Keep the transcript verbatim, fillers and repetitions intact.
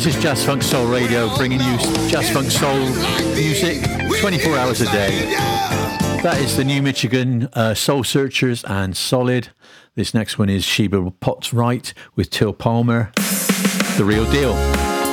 This is Jazz Funk Soul Radio, bringing you Jazz Funk Soul music twenty-four hours a day. That is the New Michigan uh, Soul Searchers and Solid. This next one is Sheba Potts Wright with Till Palmer, The Real Deal.